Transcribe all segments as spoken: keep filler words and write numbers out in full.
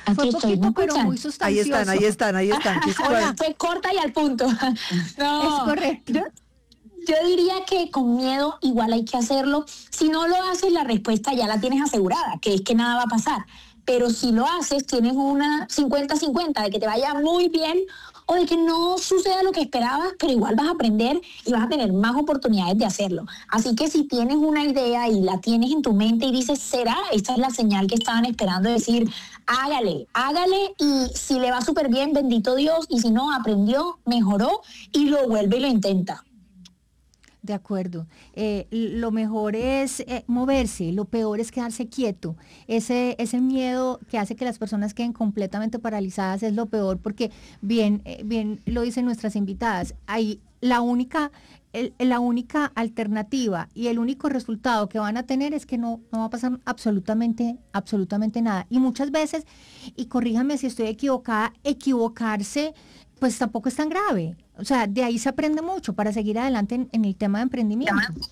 Aquí Fue estoy, poquito, ¿me pero escuchan? muy Ahí sustancioso. están, ahí están, ahí están. ¿Qué es Hola, cuál? fue corta y al punto. No, Es correcto. Yo, yo diría que con miedo igual hay que hacerlo. Si no lo haces, la respuesta ya la tienes asegurada, que es que nada va a pasar. Pero si lo haces, tienes una cincuenta cincuenta de que te vaya muy bien o de que no suceda lo que esperabas, pero igual vas a aprender y vas a tener más oportunidades de hacerlo. Así que si tienes una idea y la tienes en tu mente y dices, ¿será? Esta es la señal que estaban esperando, decir, hágale, hágale, y si le va súper bien, bendito Dios, y si no, aprendió, mejoró y lo vuelve y lo intenta. De acuerdo. Eh, lo mejor es eh, moverse, lo peor es quedarse quieto. Ese, ese miedo que hace que las personas queden completamente paralizadas es lo peor, porque bien, eh, bien lo dicen nuestras invitadas, hay la única, el, la única alternativa y el único resultado que van a tener es que no, no va a pasar absolutamente, absolutamente nada. Y muchas veces, y corríjame si estoy equivocada, equivocarse pues tampoco es tan grave. O sea, de ahí se aprende mucho para seguir adelante en, en el tema de emprendimiento.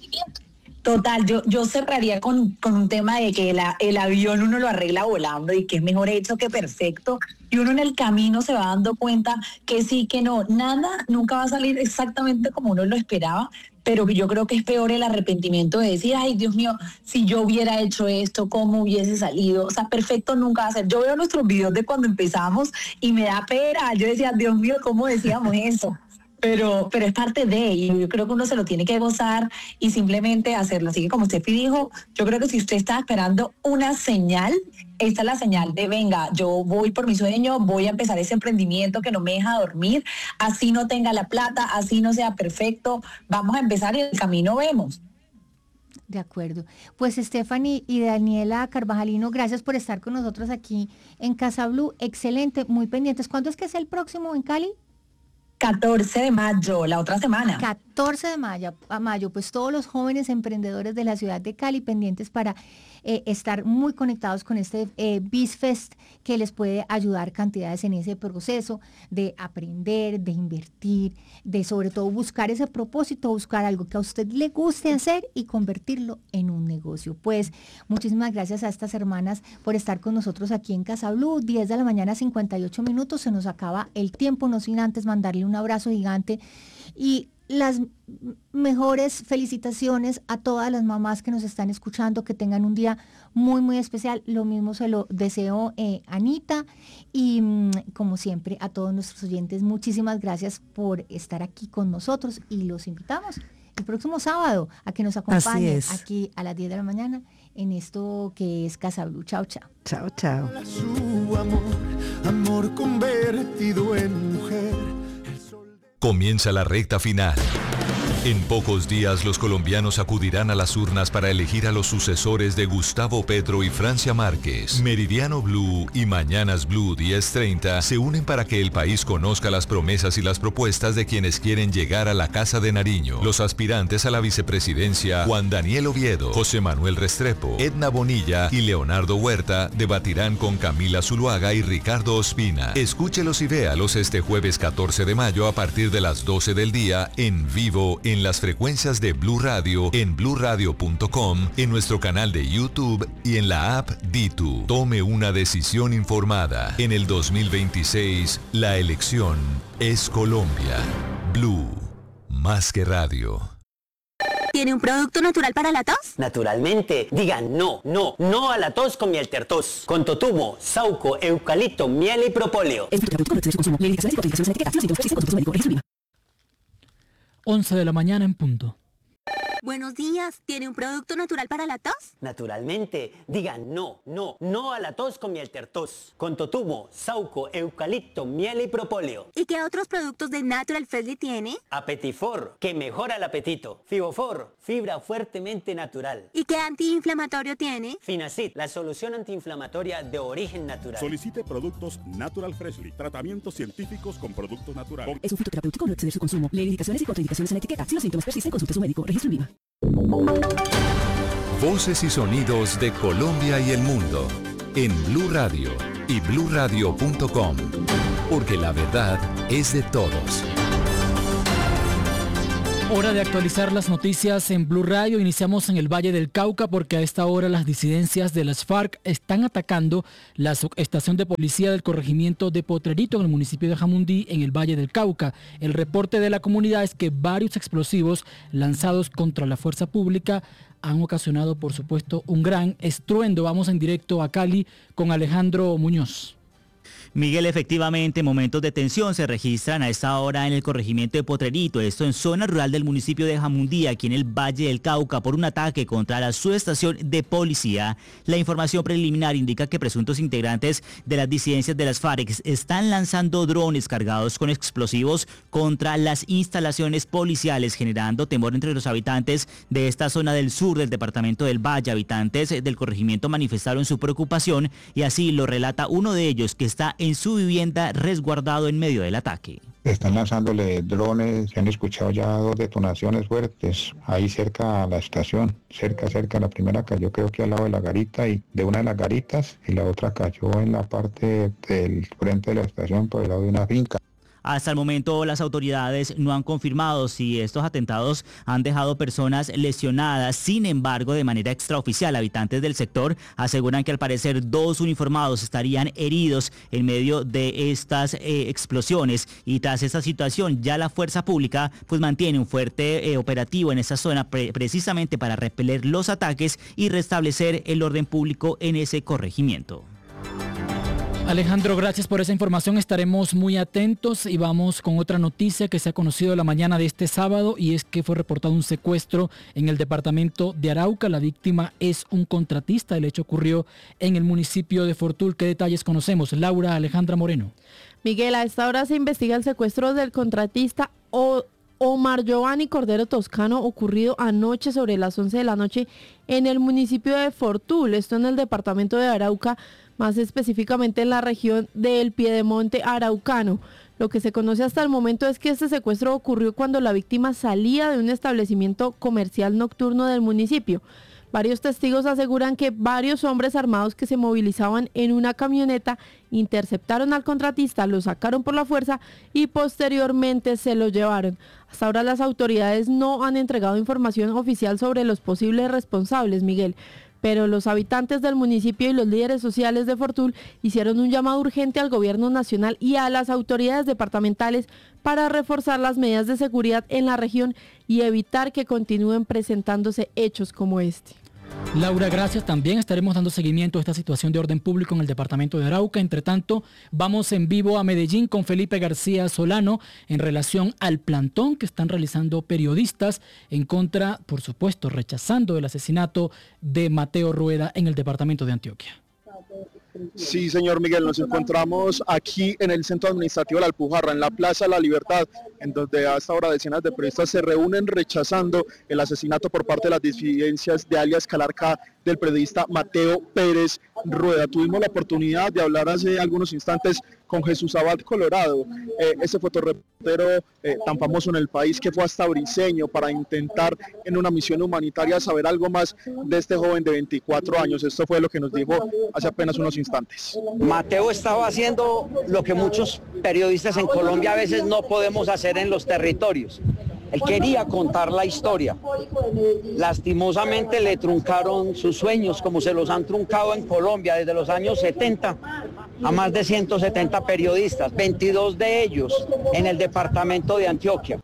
Total, yo, yo cerraría con, con un tema de que la, el avión uno lo arregla volando y que es mejor hecho que perfecto. Y uno en el camino se va dando cuenta que sí, que no, nada nunca va a salir exactamente como uno lo esperaba, pero yo creo que es peor el arrepentimiento de decir, ay, Dios mío, si yo hubiera hecho esto, ¿cómo hubiese salido? O sea, perfecto nunca va a ser. Yo veo nuestros videos de cuando empezamos y me da pena. Yo decía, Dios mío, ¿cómo decíamos eso? Pero, pero es parte de, y yo creo que uno se lo tiene que gozar y simplemente hacerlo. Así que como Steffi dijo, yo creo que si usted está esperando una señal, esta es la señal de, venga, yo voy por mi sueño, voy a empezar ese emprendimiento que no me deja dormir, así no tenga la plata, así no sea perfecto, vamos a empezar y en el camino vemos. De acuerdo. Pues Stephanie y Daniela Carvajalino, gracias por estar con nosotros aquí en Casa Blue. Excelente, muy pendientes. ¿Cuándo es que es el próximo en Cali? catorce de mayo, la otra semana. catorce de mayo, a mayo, pues todos los jóvenes emprendedores de la ciudad de Cali pendientes para eh, estar muy conectados con este eh, BizFest que les puede ayudar cantidades en ese proceso de aprender, de invertir, de sobre todo buscar ese propósito, buscar algo que a usted le guste hacer y convertirlo en un negocio. Pues muchísimas gracias a estas hermanas por estar con nosotros aquí en Casa Blue. diez de la mañana, cincuenta y ocho minutos, se nos acaba el tiempo, no sin antes mandarle un abrazo gigante y las mejores felicitaciones a todas las mamás que nos están escuchando, que tengan un día muy muy especial. Lo mismo se lo deseo eh, Anita y mmm, como siempre a todos nuestros oyentes, muchísimas gracias por estar aquí con nosotros y los invitamos el próximo sábado a que nos acompañen aquí a las diez de la mañana en esto que es Casa Blue. Chao, chao. Chao, chao. Su amor, amor convertido en mujer. Comienza la recta final. En pocos días los colombianos acudirán a las urnas para elegir a los sucesores de Gustavo Petro y Francia Márquez. Meridiano Blue y Mañanas Blue diez treinta se unen para que el país conozca las promesas y las propuestas de quienes quieren llegar a la Casa de Nariño. Los aspirantes a la vicepresidencia, Juan Daniel Oviedo, José Manuel Restrepo, Edna Bonilla y Leonardo Huerta, debatirán con Camila Zuluaga y Ricardo Ospina. Escúchelos y véalos este jueves catorce de mayo a partir de las doce del día en vivo en las frecuencias de Blue Radio, en blue radio punto com, en nuestro canal de YouTube y en la app Ditu. Tome una decisión informada. En el dos mil veintiséis, la elección es Colombia. Blue, más que radio. ¿Tiene un producto natural para la tos? Naturalmente. Digan no, no, no a la tos con miel tertos. Con totumo, sauco, eucalipto, miel y propóleo. once de la mañana en punto. Buenos días, ¿tiene un producto natural para la tos? Naturalmente. Digan no, no, no a la tos con miel tertos. Con totumo, sauco, eucalipto, miel y propóleo. ¿Y qué otros productos de Natural Freshly tiene? Apetifor, que mejora el apetito. Fibofor, fibra fuertemente natural. ¿Y qué antiinflamatorio tiene? Finacid, la solución antiinflamatoria de origen natural. Solicite productos Natural Freshly. Tratamientos científicos con productos naturales. Es un fitoterapéutico, no exceder su consumo. Lee indicaciones y contraindicaciones en la etiqueta. Si los síntomas persisten, consulte a su médico. Registro en Viva. Voces y sonidos de Colombia y el mundo en Blue Radio y blue radio punto com, porque la verdad es de todos. Hora de actualizar las noticias en Blue Radio. Iniciamos en el Valle del Cauca porque a esta hora las disidencias de las FARC están atacando la estación de policía del corregimiento de Potrerito en el municipio de Jamundí, en el Valle del Cauca. El reporte de la comunidad es que varios explosivos lanzados contra la fuerza pública han ocasionado, por supuesto, un gran estruendo. Vamos en directo a Cali con Alejandro Muñoz. Miguel, efectivamente, momentos de tensión se registran a esta hora en el corregimiento de Potrerito, esto en zona rural del municipio de Jamundí, aquí en el Valle del Cauca, por un ataque contra la subestación de policía. La información preliminar indica que presuntos integrantes de las disidencias de las FARC están lanzando drones cargados con explosivos contra las instalaciones policiales, generando temor entre los habitantes de esta zona del sur del departamento del Valle. Habitantes del corregimiento manifestaron su preocupación y así lo relata uno de ellos, que está en su vivienda resguardado en medio del ataque. Están lanzándole drones, se han escuchado ya dos detonaciones fuertes ahí cerca a la estación, cerca, cerca. La primera cayó creo que al lado de la garita y de una de las garitas y la otra cayó en la parte del frente de la estación por el lado de una finca. Hasta el momento las autoridades no han confirmado si estos atentados han dejado personas lesionadas. Sin embargo, de manera extraoficial, habitantes del sector aseguran que al parecer dos uniformados estarían heridos en medio de estas eh, explosiones. Y tras esta situación, ya la fuerza pública pues mantiene un fuerte eh, operativo en esa zona pre- precisamente para repeler los ataques y restablecer el orden público en ese corregimiento. Alejandro, gracias por esa información. Estaremos muy atentos y vamos con otra noticia que se ha conocido la mañana de este sábado, y es que fue reportado un secuestro en el departamento de Arauca. La víctima es un contratista. El hecho ocurrió en el municipio de Fortul. ¿Qué detalles conocemos? Laura Alejandra Moreno. Miguel, a esta hora se investiga el secuestro del contratista o Omar Giovanni Cordero Toscano, ocurrido anoche sobre las once de la noche en el municipio de Fortul, esto en el departamento de Arauca, más específicamente en la región del Piedemonte Araucano. Lo que se conoce hasta el momento es que este secuestro ocurrió cuando la víctima salía de un establecimiento comercial nocturno del municipio. Varios testigos aseguran que varios hombres armados que se movilizaban en una camioneta interceptaron al contratista, lo sacaron por la fuerza y posteriormente se lo llevaron. Hasta ahora las autoridades no han entregado información oficial sobre los posibles responsables, Miguel, pero los habitantes del municipio y los líderes sociales de Fortul hicieron un llamado urgente al gobierno nacional y a las autoridades departamentales para reforzar las medidas de seguridad en la región y evitar que continúen presentándose hechos como este. Laura, gracias. También estaremos dando seguimiento a esta situación de orden público en el departamento de Arauca. Entre tanto, vamos en vivo a Medellín con Felipe García Solano en relación al plantón que están realizando periodistas en contra, por supuesto, rechazando el asesinato de Mateo Rueda en el departamento de Antioquia. Sí, señor Miguel, nos encontramos aquí en el centro administrativo de la Alpujarra, en la Plaza de la Libertad, en donde hasta ahora decenas de periodistas se reúnen rechazando el asesinato por parte de las disidencias de alias Calarcá del periodista Mateo Pérez Rueda. Tuvimos la oportunidad de hablar hace algunos instantes con Jesús Abad Colorado, eh, ese fotoreportero eh, tan famoso en el país que fue hasta Briceño para intentar en una misión humanitaria saber algo más de este joven de veinticuatro años. Esto fue lo que nos dijo hace apenas unos instantes. Mateo estaba haciendo lo que muchos periodistas en Colombia a veces no podemos hacer en los territorios. Él quería contar la historia. Lastimosamente le truncaron sus sueños, como se los han truncado en Colombia desde los años setenta a más de ciento setenta periodistas, veintidós de ellos en el departamento de Antioquia.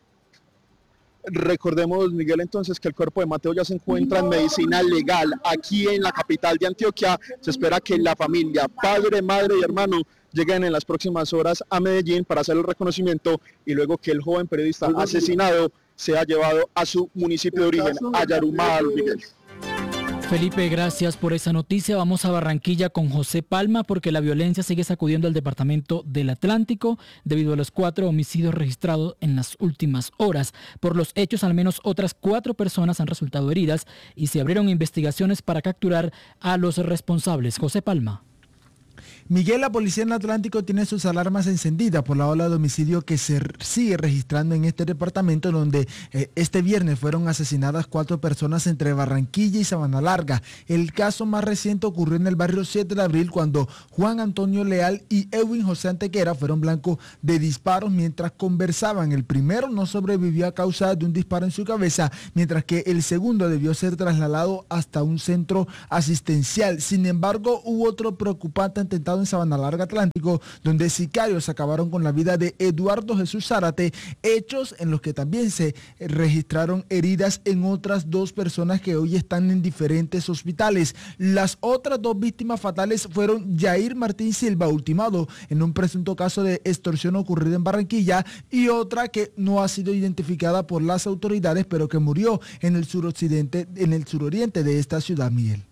Recordemos, Miguel, entonces que el cuerpo de Mateo ya se encuentra en medicina legal aquí en la capital de Antioquia. Se espera que la familia, padre, madre y hermano, lleguen en las próximas horas a Medellín para hacer el reconocimiento y luego que el joven periodista asesinado sea llevado a su municipio de origen, a Yarumal, Miguel. Felipe, gracias por esa noticia. Vamos a Barranquilla con José Palma porque la violencia sigue sacudiendo al departamento del Atlántico debido a los cuatro homicidios registrados en las últimas horas. Por los hechos, al menos otras cuatro personas han resultado heridas y se abrieron investigaciones para capturar a los responsables. José Palma. Miguel, la policía en Atlántico tiene sus alarmas encendidas por la ola de homicidio que se sigue registrando en este departamento, donde eh, este viernes fueron asesinadas cuatro personas entre Barranquilla y Sabana Larga. El caso más reciente ocurrió en el barrio siete de abril, cuando Juan Antonio Leal y Edwin José Antequera fueron blancos de disparos mientras conversaban. El primero no sobrevivió a causa de un disparo en su cabeza, mientras que el segundo debió ser trasladado hasta un centro asistencial. Sin embargo, hubo otro preocupante atentado en Sabana Larga Atlántico, donde sicarios acabaron con la vida de Eduardo Jesús Zárate, hechos en los que también se registraron heridas en otras dos personas que hoy están en diferentes hospitales. Las otras dos víctimas fatales fueron Yair Martín Silva, ultimado en un presunto caso de extorsión ocurrido en Barranquilla, y otra que no ha sido identificada por las autoridades, pero que murió en el suroccidente, en el suroriente de esta ciudad, Miguel.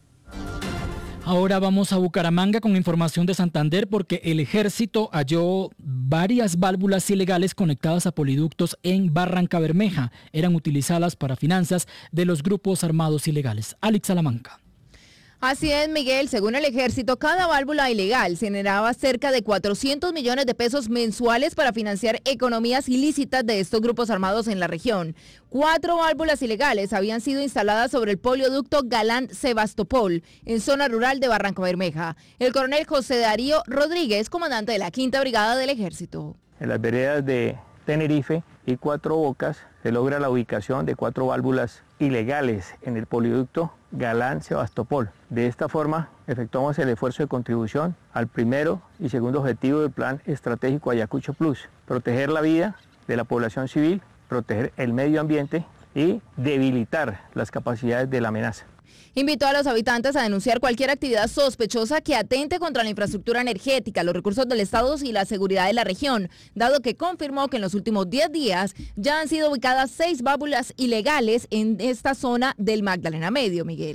Ahora vamos a Bucaramanga con información de Santander, porque el ejército halló varias válvulas ilegales conectadas a poliductos en Barrancabermeja. Eran utilizadas para finanzas de los grupos armados ilegales. Alex Salamanca. Así es, Miguel. Según el ejército, cada válvula ilegal generaba cerca de cuatrocientos millones de pesos mensuales para financiar economías ilícitas de estos grupos armados en la región. Cuatro válvulas ilegales habían sido instaladas sobre el polioducto Galán-Sebastopol, en zona rural de Barrancabermeja. El coronel José Darío Rodríguez, comandante de la Quinta Brigada del Ejército. En las veredas de Tenerife y Cuatro Bocas se logra la ubicación de cuatro válvulas ilegales en el polioducto Galán-Sebastopol. De esta forma, efectuamos el esfuerzo de contribución al primero y segundo objetivo del Plan Estratégico Ayacucho Plus: proteger la vida de la población civil, proteger el medio ambiente y debilitar las capacidades de la amenaza. Invitó a los habitantes a denunciar cualquier actividad sospechosa que atente contra la infraestructura energética, los recursos del Estado y la seguridad de la región, dado que confirmó que en los últimos diez días ya han sido ubicadas seis válvulas ilegales en esta zona del Magdalena Medio, Miguel.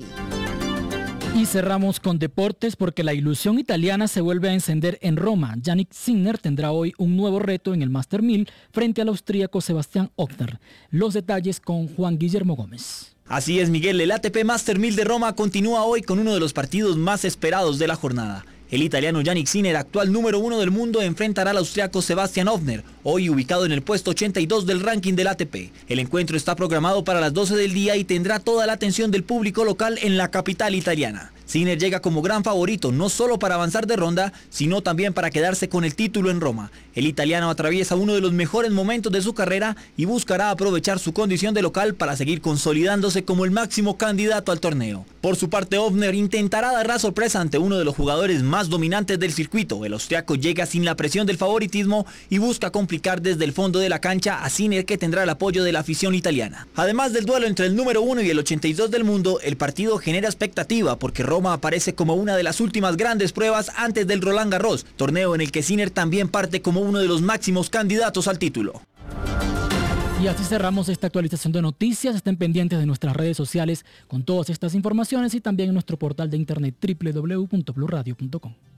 Y cerramos con deportes, porque la ilusión italiana se vuelve a encender en Roma. Yannick Sinner tendrá hoy un nuevo reto en el Master mil frente al austríaco Sebastián Ogier. Los detalles con Juan Guillermo Gómez. Así es, Miguel, el A T P Master mil de Roma continúa hoy con uno de los partidos más esperados de la jornada. El italiano Yannick Sinner, actual número uno del mundo, enfrentará al austriaco Sebastian Ogier, hoy ubicado en el puesto ochenta y dos del ranking del A T P. El encuentro está programado para las doce del día y tendrá toda la atención del público local en la capital italiana. Sinner llega como gran favorito, no solo para avanzar de ronda, sino también para quedarse con el título en Roma. El italiano atraviesa uno de los mejores momentos de su carrera y buscará aprovechar su condición de local para seguir consolidándose como el máximo candidato al torneo. Por su parte, Ogier intentará dar la sorpresa ante uno de los jugadores más dominantes del circuito. El austriaco llega sin la presión del favoritismo y busca complicar desde el fondo de la cancha a Sinner, que tendrá el apoyo de la afición italiana. Además del duelo entre el número uno y el ochenta y dos del mundo, el partido genera expectativa porque Roma aparece como una de las últimas grandes pruebas antes del Roland Garros, torneo en el que Sinner también parte como uno de los máximos candidatos al título. Y así cerramos esta actualización de noticias. Estén pendientes de nuestras redes sociales con todas estas informaciones y también en nuestro portal de internet doble u doble u doble u punto blue radio punto com.